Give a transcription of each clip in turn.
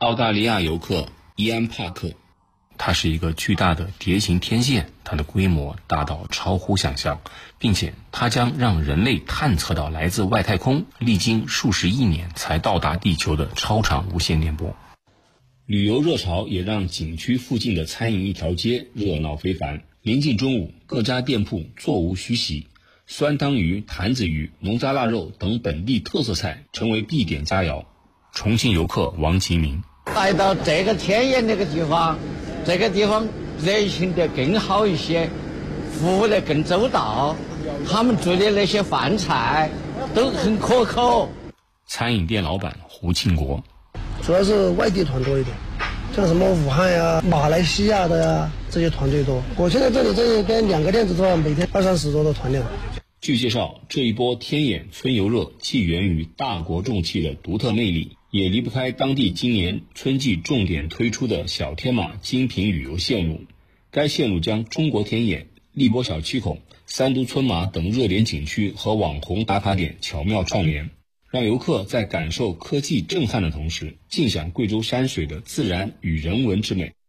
澳大利亚游客伊安·帕克，它是一个巨大的蝶形天线，它的规模大到超乎想象，并且它将让人类探测到来自外太空历经数十亿年才到达地球的超长无线电波。旅游热潮也让景区附近的餐饮一条街热闹非凡，临近中午，各家店铺座无虚席，酸汤鱼、坛子鱼、农家腊肉等本地特色菜成为必点佳肴。重庆游客王其明， 来到这个天眼这个地方，这个地方热情得更好一些，服务得更周到，他们做的那些饭菜都很可口。 餐饮店老板胡庆国， 主要是外地团多一点，像什么武汉呀、马来西亚的呀，这些团队多。我现在这里跟2个店子做，每天20-30多的团量。 据介绍，这一波天眼春游热既源于大国重器的独特魅力，也离不开当地今年春季重点推出的小天马精品旅游线路。该线路将中国天眼、荔波小七孔、三都春马等热点景区和网红打卡点巧妙串联，让游客在感受科技震撼的同时，尽享贵州山水的自然与人文之美。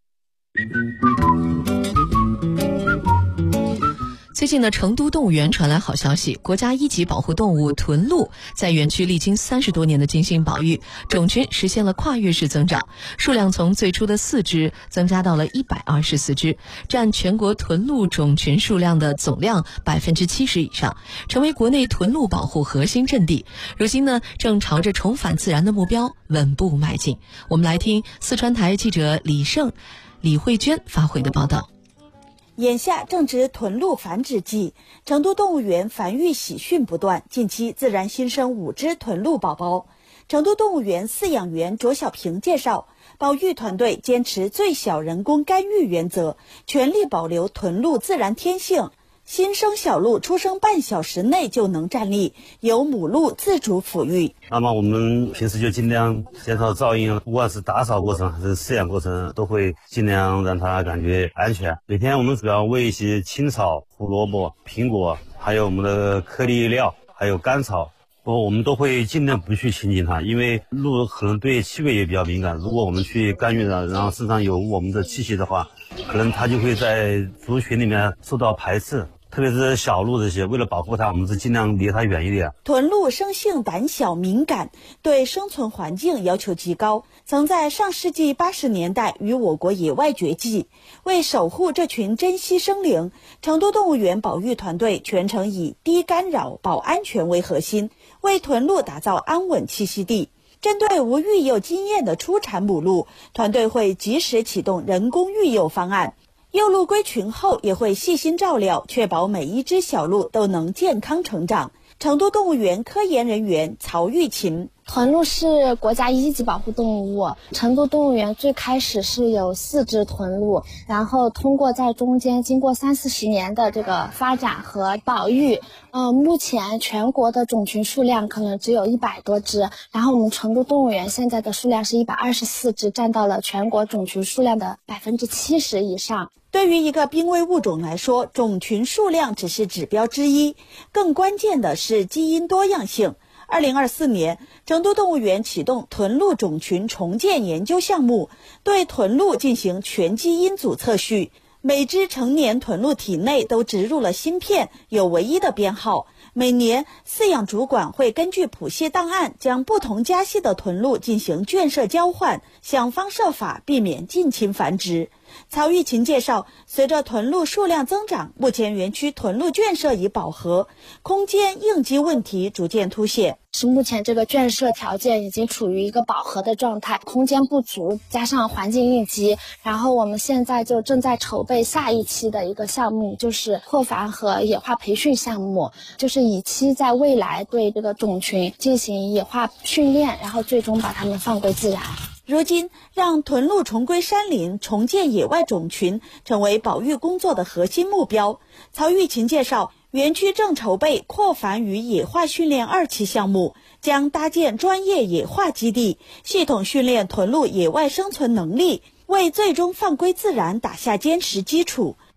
最近呢，成都动物园传来好消息，国家1级保护动物豚鹿在园区历经30多年的精心保育，种群实现了跨越式增长，数量从最初的4只增加到了124只，占全国豚鹿种群数量的总量70%以上，成为国内豚鹿保护核心阵地。如今呢，正朝着重返自然的目标稳步迈进。我们来听四川台记者李慧娟发回的报道。 眼下正值豚鹿繁殖季，成都动物园繁育喜讯不断，近期自然新生5只豚鹿宝宝。成都动物园饲养员卓小平介绍，保育团队坚持最小人工干预原则，全力保留豚鹿自然天性。新生小鹿出生半小时内就能站立，由母鹿自主抚育。 那么我们平时就尽量减少噪音，不管是打扫过程还是饲养过程，都会尽量让它感觉安全。每天我们主要喂一些青草、胡萝卜、苹果，还有我们的颗粒料，还有甘草。我们都会尽量不去亲近它，因为鹿可能对气味也比较敏感。如果我们去干预它，然后身上有我们的气息的话，可能它就会在族群里面受到排斥。特别是小鹿这些，为了保护它，我们是尽量离它远一点。 豚鹿生性胆小敏感，对生存环境要求极高，曾在上世纪80年代与我国野外绝迹。为守护这群珍稀生灵，成都动物园保育团队全程以低干扰、保安全为核心，为豚鹿打造安稳栖息地。针对无育幼经验的初产母鹿，团队会及时启动人工育幼方案。幼鹿归群后也会细心照料，确保每一只小鹿都能健康成长。成都动物园科研人员曹玉琴， 豚鹿是国家1级保护动物，成都动物园最开始是有4只豚鹿，然后通过在中间经过30-40年的这个发展和保育，目前全国的种群数量可能只有100多只，然后我们成都动物园现在的数量是124只，占到了全国种群数量的70%以上。 对于一个濒危物种来说，种群数量只是指标之一，更关键的是基因多样性。2024年，成都动物园启动豚鹿种群重建研究项目，对豚鹿进行全基因组测序。每只成年豚鹿体内都植入了芯片，有唯一的编号。每年，饲养主管会根据谱系档案，将不同家系的豚鹿进行圈舍交换，想方设法避免近亲繁殖。曹玉琴介绍，随着豚鹿数量增长，目前园区豚鹿圈舍已饱和，空间应激问题逐渐凸显。 是目前这个圈舍条件已经处于一个饱和的状态，空间不足，加上环境应激，然后我们现在就正在筹备下一期的一个项目，就是扩繁和野化培训项目，就是以期在未来对这个种群进行野化训练，然后最终把它们放归自然。 如今，让豚鹿重归山林、重建野外种群成为保育工作的核心目标。曹玉琴介绍，园区正筹备扩繁与野化训练2期项目，将搭建专业野化基地，系统训练豚鹿野外生存能力，为最终放归自然打下坚实基础。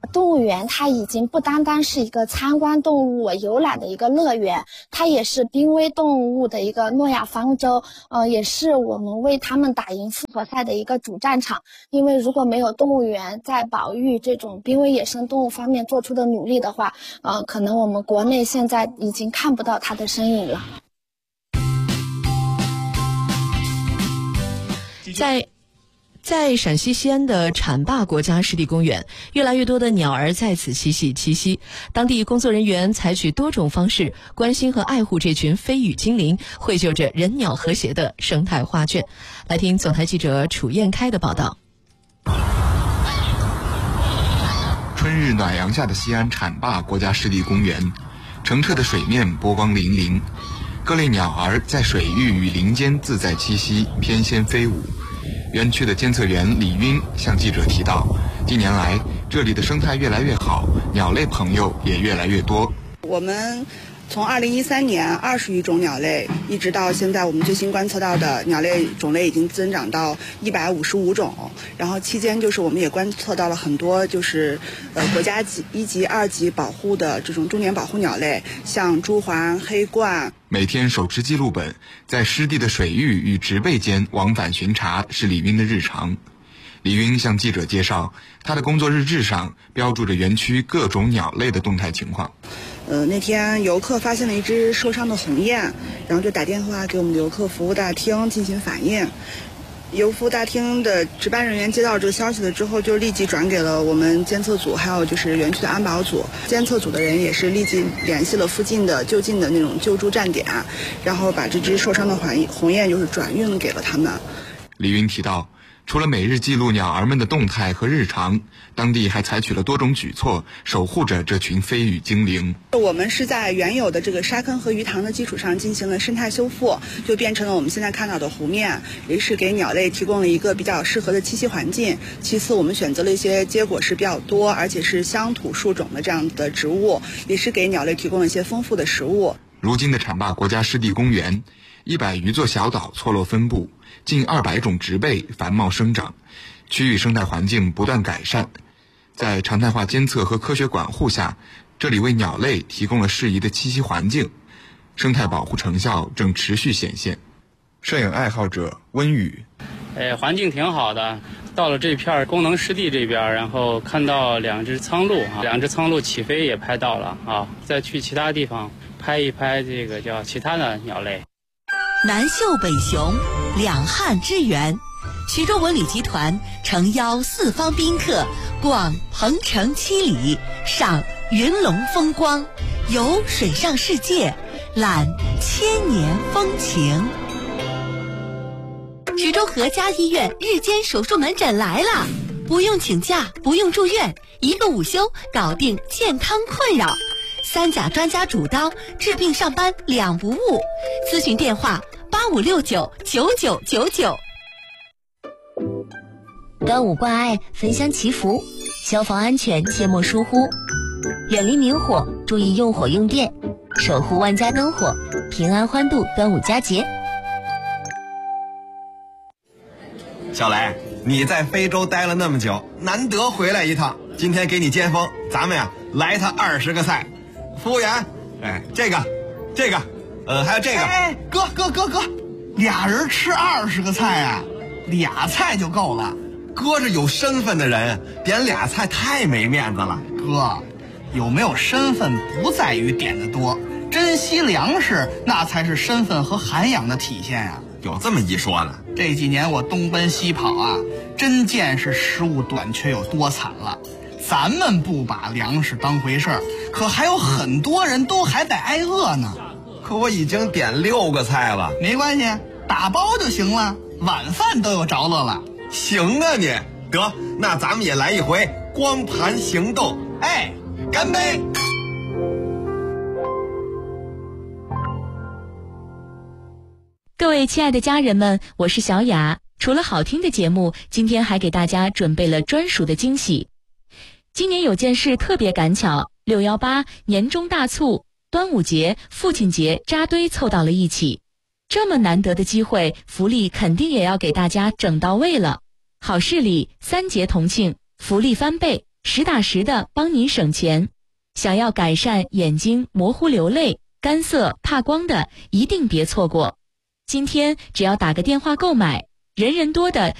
动物园它已经不单单是一个参观动物游览的一个乐园，它也是濒危动物的一个诺亚方舟，也是我们为他们打赢复活赛的一个主战场。因为如果没有动物园在保育这种濒危野生动物方面做出的努力的话，可能我们国内现在已经看不到它的身影了。 在陕西西安的浐灞国家湿地公园，越来越多的鸟儿在此嬉戏栖息。当地工作人员采取多种方式关心和爱护这群飞羽精灵，绘就着人鸟和谐的生态画卷。来听总台记者楚燕开的报道。 春日暖阳下的西安浐灞国家湿地公园，澄澈的水面波光粼粼，各类鸟儿在水域与林间自在栖息，翩跹飞舞。园区的监测员李晕向记者提到，近年来这里的生态越来越好，鸟类朋友也越来越多。 我们从2013年20余种鸟类，一直到现在我们最新观测到的鸟类种类已经增长到155种。然后期间我们也观测到了很多国家1级、2级保护的这种重点保护鸟类，像朱鹮、黑鹳。 每天手持记录本，在湿地的水域与植被间往返巡查是李晕的日常。李晕向记者介绍，他的工作日志上标注着园区各种鸟类的动态情况。 那天游客发现了一只受伤的鸿雁，然后就打电话给我们游客服务大厅进行反映。游服务大厅的值班人员接到这个消息了之后，就立即转给了我们监测组，还有园区的安保组。监测组的人也是立即联系了附近的就近的那种救助站点，然后把这只受伤的鸿雁转运给了他们。 李晕提到，除了每日记录鸟儿们的动态和日常，当地还采取了多种举措，守护着这群飞羽精灵。 我们是在原有的这个沙坑和鱼塘的基础上进行了生态修复，就变成了我们现在看到的湖面，也是给鸟类提供了一个比较适合的栖息环境。其次，我们选择了一些结果是比较多，而且是乡土树种的这样的植物，也是给鸟类提供了一些丰富的食物。 如今的浐灞国家湿地公园，100余座小岛错落分布，近200种植被繁茂生长，区域生态环境不断改善。在常态化监测和科学管护下，这里为鸟类提供了适宜的栖息环境，生态保护成效正持续显现。摄影爱好者温宇， 环境挺好的。到了这片功能湿地这边，然后看到2只苍鹭，2只苍鹭起飞也拍到了啊。再去其他地方拍一拍这个叫其他的鸟类。 南秀北雄，两汉之源。徐州文旅集团诚邀四方宾客逛鹏城七里，赏云龙风光，游水上世界，览千年风情。徐州和家医院日间手术门诊来了，不用请假，不用住院，1个午休搞定健康困扰，3甲专家主刀，治病上班2不误。咨询电话85699999。 端午挂碍，焚香祈福，消防安全切莫疏忽，远离明火，注意用火用电，守护万家灯火，平安欢度端午佳节。 小雷，你在非洲待了那么久，难得回来一趟，今天给你接风，咱们来他20个菜。服务员，这个，还有这个。 哥，俩人吃20个菜啊？2菜就够了。 哥是有身份的人，点2菜太没面子了。 哥，有没有身份不在于点的多，珍惜粮食那才是身份和涵养的体现啊。 有这么一说呢。 这几年我东奔西跑啊，真见识食物短缺有多惨了。咱们不把粮食当回事儿，可还有很多人都还得挨饿呢。 可我已经点6个菜了。 没关系，打包就行了，晚饭都有着落了。 行啊你，得，那咱们也来一回光盘行动。干杯！ 各位亲爱的家人们，我是小雅。除了好听的节目，今天还给大家准备了专属的惊喜。今年有件事特别赶巧，618年终大促、端午节、父亲节扎堆凑到了一起。这么难得的机会，福利肯定也要给大家整到位了。好事里3节同庆，福利翻倍， 实打实的帮您省钱。想要改善眼睛模糊流泪、干涩怕光的，一定别错过。今天只要打个电话购买，人人多的